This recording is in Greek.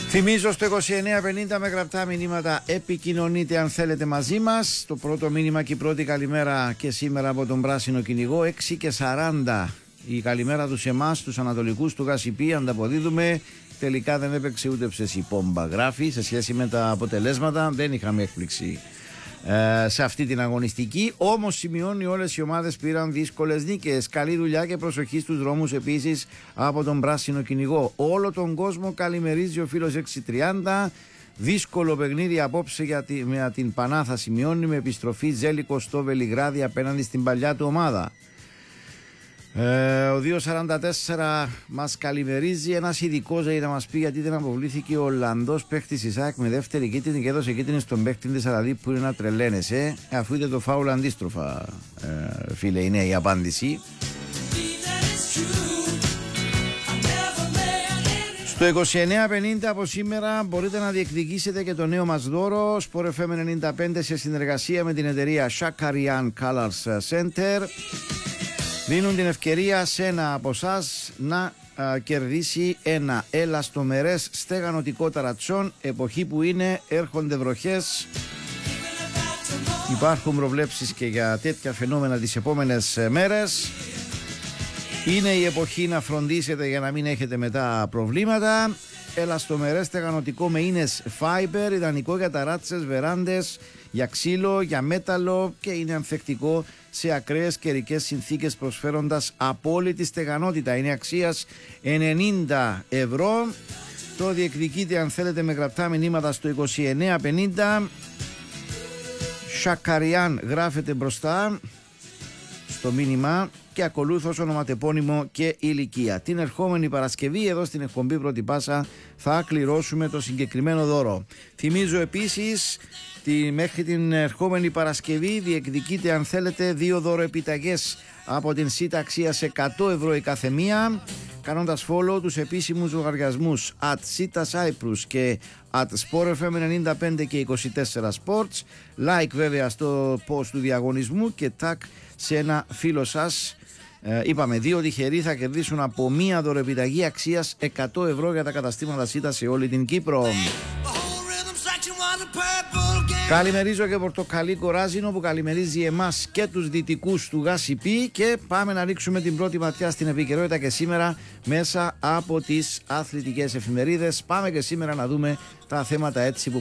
Θυμίζω στο 2950 με γραπτά μηνύματα επικοινωνείτε αν θέλετε μαζί μας. Το πρώτο μήνυμα και η πρώτη καλημέρα και σήμερα από τον Πράσινο Κυνηγό 6:40. Η καλημέρα τους εμάς, τους Ανατολικούς του Γασιπί, ανταποδίδουμε. Τελικά δεν έπαιξε ούτε ψεσί πόμπα. Γράφει σε σχέση με τα αποτελέσματα, δεν είχαμε έκπληξη σε αυτή την αγωνιστική. Όμως σημειώνει όλες οι ομάδες πήραν δύσκολες νίκες. Καλή δουλειά και προσοχή στους δρόμους επίσης από τον Πράσινο Κυνηγό. Όλο τον κόσμο καλημερίζει ο φίλος 6:30. Δύσκολο παιχνίδι απόψε με την Πανάθα, σημειώνει, με επιστροφή Ζέλικο στο Βελιγράδι απέναντι στην παλιά του ομάδα. Ο 244 μας καλημερίζει. Ένας ειδικός να μας πει γιατί δεν αποβλήθηκε ο Ολλανδός παίχτης Ισάκ με δεύτερη κίτρινη και έδωσε κίτρινη στον παίχτη της Αραδί, που είναι να τρελαίνεσαι, αφού είδε το φάουλ αντίστροφα. Φίλε, είναι η απάντηση. Στο 2950 από σήμερα μπορείτε να διεκδικήσετε και το νέο μας δώρο Sport FM 95 σε συνεργασία με την εταιρεία Shakarian Colors Center. Δίνουν την ευκαιρία σε ένα από εσάς να κερδίσει ένα ελαστομερές στεγανοτικό ταρατσόν. Εποχή που είναι, έρχονται βροχές. Υπάρχουν προβλέψεις και για τέτοια φαινόμενα τις επόμενες μέρες. Είναι η εποχή να φροντίσετε για να μην έχετε μετά προβλήματα. Ελαστομερές στεγανοτικό με ίνες fiber, ιδανικό για ταράτσες, βεράντες, για ξύλο, για μέταλλο και είναι ανθεκτικό σε ακραίες καιρικές συνθήκες, προσφέροντας απόλυτη στεγανότητα. Είναι αξίας 90 ευρώ. Το διεκδικείτε αν θέλετε με γραπτά μηνύματα στο 2950. Σακαριάν γράφετε μπροστά στο μήνυμα και ακολούθως ονοματεπώνυμο και ηλικία. Την ερχόμενη Παρασκευή εδώ στην εκπομπή Πρώτη Πάσα θα κληρώσουμε το συγκεκριμένο δώρο. Θυμίζω επίσης μέχρι την ερχόμενη Παρασκευή διεκδικείτε αν θέλετε 2 δώροεπιταγές από την ΣΥΤΑ αξίας 100 ευρώ η καθεμία, κάνοντας follow τους επίσημους λογαριασμούς @SITA Cyprus και @Sport FM 95 και 24 Sports, like βέβαια στο post του διαγωνισμού και tag σε ένα φίλο σας. Είπαμε 2 τυχεροί θα κερδίσουν από μία δωρεπιταγή αξίας 100 ευρώ για τα καταστήματα ΣΥΤΑ σε όλη την Κύπρο. Καλημερίζω και Πορτοκαλί Κοράζινο που καλημερίζει εμάς και τους δυτικούς του Γασιπί, και πάμε να ρίξουμε την πρώτη ματιά στην επικαιρότητα και σήμερα μέσα από τις αθλητικές εφημερίδες. Πάμε και σήμερα να δούμε τα θέματα έτσι που